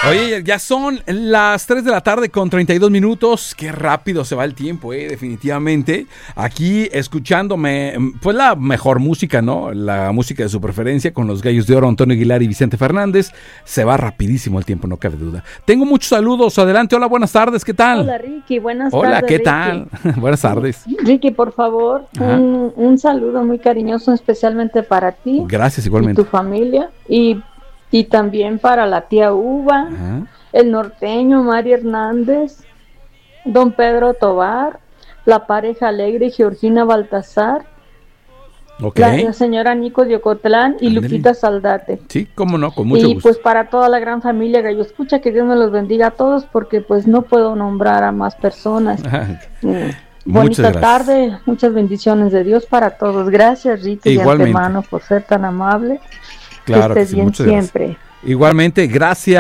Oye, ya son las 3 de la tarde con 32 minutos. Qué rápido se va el tiempo, definitivamente. Aquí escuchándome, pues la mejor música, ¿no? La música de su preferencia con los Gallos de Oro, Antonio Aguilar y Vicente Fernández. Se va rapidísimo el tiempo, no cabe duda. Tengo muchos saludos. Adelante, hola, buenas tardes, ¿qué tal? Hola, Ricky, buenas tardes. Hola, ¿qué Ricky. tal? Buenas tardes. Ricky, por favor, un saludo muy cariñoso, especialmente para ti. Gracias, igualmente. Y tu familia. Y también para la tía Uva, el norteño, Mari Hernández, don Pedro Tobar, la pareja Alegre, Georgina Baltasar, la señora Nico de Ocotlán y Lupita Saldate. Sí, cómo no, con mucho gusto. Y pues para toda la gran familia Gallo Escucha, que Dios me los bendiga a todos, porque pues no puedo nombrar a más personas. Bonita tarde, muchas bendiciones de Dios para todos. Gracias, Ricky, de antemano por ser tan amable. Claro que estés bien siempre. Igualmente, gracias.